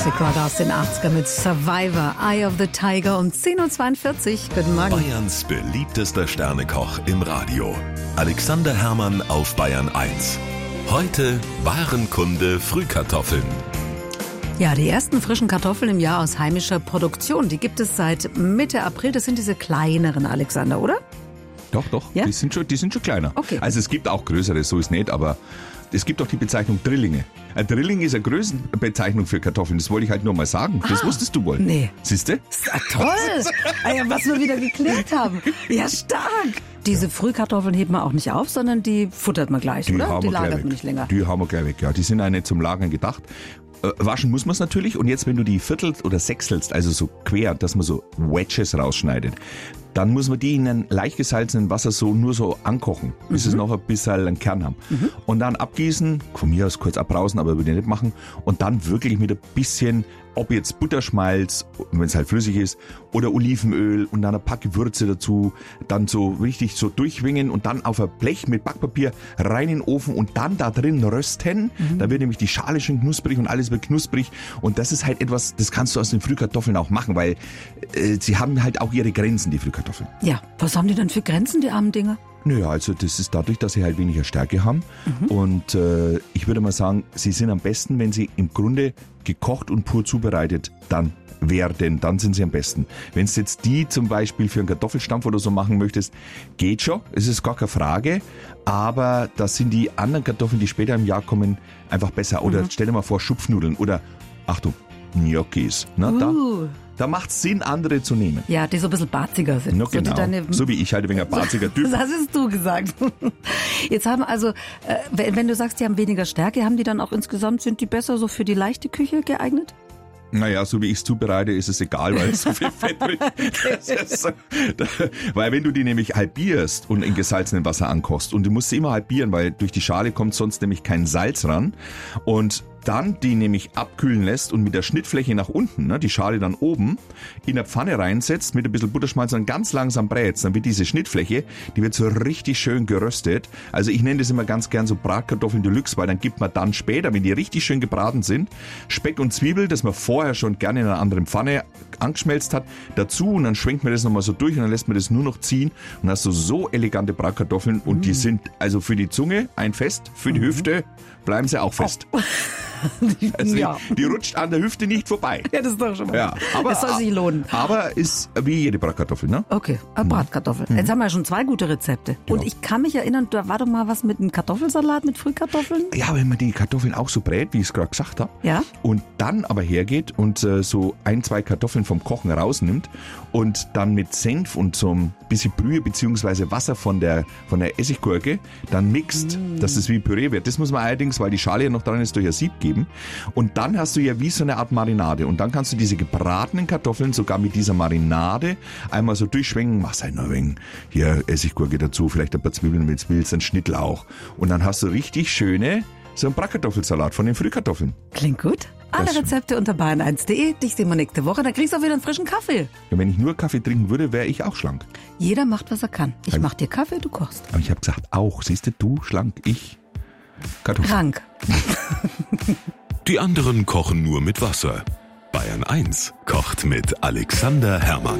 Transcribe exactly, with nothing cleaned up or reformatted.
Classic-Rock aus den achtziger mit Survivor, Eye of the Tiger um zehn Uhr zweiundvierzig. Guten Morgen. Bayerns beliebtester Sternekoch im Radio. Alexander Herrmann auf Bayern eins. Heute Warenkunde Frühkartoffeln. Ja, die ersten frischen Kartoffeln im Jahr aus heimischer Produktion, die gibt es seit Mitte April. Das sind diese kleineren, Alexander, oder? Doch, doch, Ja? die, sind schon, die sind schon kleiner. Okay. Also es gibt auch größere, so ist nicht, aber es gibt auch die Bezeichnung Drillinge. Ein Drilling ist eine Größenbezeichnung für Kartoffeln, das wollte ich halt nur mal sagen. Das Ah, wusstest du wohl. nee. Siehst du? Ah, toll! Ah ja, was wir wieder geklärt haben. Ja, stark! Diese Frühkartoffeln hebt man auch nicht auf, sondern die futtert man gleich, Die oder? haben Die wir gleich lagert weg. man nicht länger. Die haben wir gleich weg, ja. Die sind auch nicht zum Lagern gedacht. Äh, waschen muss man es natürlich und jetzt, wenn du die viertelst oder sechstelst, also so quer, dass man so Wedges rausschneidet, dann muss man die in einem leicht gesalzenen Wasser so nur so ankochen, bis es noch ein bisschen einen Kern haben. Und dann abgießen, von mir aus kurz abbrausen, aber würde ich nicht machen. Und dann wirklich mit ein bisschen, ob jetzt Butterschmalz, wenn es halt flüssig ist, oder Olivenöl und dann ein paar Gewürze dazu, dann so richtig so durchwingen und dann auf ein Blech mit Backpapier rein in den Ofen und dann da drin rösten. Da wird nämlich die Schale schön knusprig und alles wird knusprig. Und das ist halt etwas, das kannst du aus den Frühkartoffeln auch machen, weil äh, sie haben halt auch ihre Grenzen, die Frühkartoffeln. Ja, was haben die denn für Grenzen, die armen Dinger? Naja, also das ist dadurch, dass sie halt weniger Stärke haben. Mhm. Und äh, ich würde mal sagen, sie sind am besten, wenn sie im Grunde gekocht und pur zubereitet dann werden. Dann sind sie am besten. Wenn du jetzt die zum Beispiel für einen Kartoffelstampf oder so machen möchtest, geht schon. Es ist gar keine Frage. Aber das sind die anderen Kartoffeln, die später im Jahr kommen, einfach besser. Oder Mhm. stell dir mal vor, Schupfnudeln oder, Achtung, Gnocchis. Na, da, Uh. da macht es Sinn, andere zu nehmen. Ja, die so ein bisschen barziger sind. No, So, die genau. deine- So wie ich halt wegen ein barziger Typ. Das hast du gesagt. Jetzt haben also, äh, wenn wenn du sagst, die haben weniger Stärke, haben die dann auch insgesamt, sind die besser so für die leichte Küche geeignet? Naja, so wie ich es zubereite, ist es egal, weil so viel Fett drin ist. Weil wenn du die nämlich halbierst und in gesalzenem Wasser ankochst, und du musst sie immer halbieren, weil durch die Schale kommt sonst nämlich kein Salz ran, und dann die nämlich abkühlen lässt und mit der Schnittfläche nach unten, ne, die Schale dann oben, in der Pfanne reinsetzt, mit ein bisschen Butterschmalz und ganz langsam brätst, dann wird diese Schnittfläche, die wird so richtig schön geröstet. Also ich nenne das immer ganz gern so Bratkartoffeln Deluxe, weil dann gibt man dann später, wenn die richtig schön gebraten sind, Speck und Zwiebel, das man vorher schon gerne in einer anderen Pfanne angeschmelzt hat, dazu, und dann schwenkt man das nochmal so durch und dann lässt man das nur noch ziehen und hast du so elegante Bratkartoffeln und Mhm. die sind also für die Zunge ein Fest, für die Mhm. Hüfte bleiben sie auch fest. Also Ja. die rutscht an der Hüfte nicht vorbei. Ja, das ist doch schon mal. Ja, aber, Es soll sich lohnen. Aber ist wie jede Bratkartoffel, ne? Okay, äh, Bratkartoffeln. Jetzt haben wir ja schon zwei gute Rezepte. Und Ja. ich kann mich erinnern, da war doch mal was mit einem Kartoffelsalat mit Frühkartoffeln. Ja, wenn man die Kartoffeln auch so brät, wie ich es gerade gesagt habe, Ja. und dann aber hergeht und äh, so ein, zwei Kartoffeln vom Kochen rausnimmt und dann mit Senf und so ein bisschen Brühe bzw. Wasser von der, von der Essiggurke dann mixt, dass es wie Püree wird. Das muss man allerdings, weil die Schale ja noch dran ist, durch ein Sieb geben. Und dann hast du ja wie so eine Art Marinade. Und dann kannst du diese gebratenen Kartoffeln sogar mit dieser Marinade einmal so durchschwenken. Machst halt noch ein wenig hier Essiggurke dazu, vielleicht ein paar Zwiebeln, wenn du willst, ein Schnittlauch. Und dann hast du richtig schöne, so einen Bratkartoffelsalat von den Frühkartoffeln. Klingt gut. Alle Das- Rezepte unter bayern eins punkt de. Dich sehen wir nächste Woche. Da kriegst du auch wieder einen frischen Kaffee. Ja, wenn ich nur Kaffee trinken würde, wäre ich auch schlank. Jeder macht, was er kann. Ich Also- mach dir Kaffee, du kochst. Aber ich habe gesagt, auch. Siehst du, du schlank, ich Kartoffel. Krank. Die anderen kochen nur mit Wasser. Bayern eins kocht mit Alexander Herrmann.